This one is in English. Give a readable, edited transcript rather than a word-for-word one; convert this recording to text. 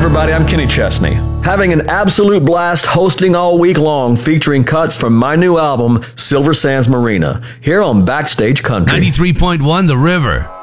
everybody, I'm Kenny Chesney. Having an absolute blast hosting all week long, featuring cuts from my new album, Silver Sands Marina, here on Backstage Country. 93.1 The River.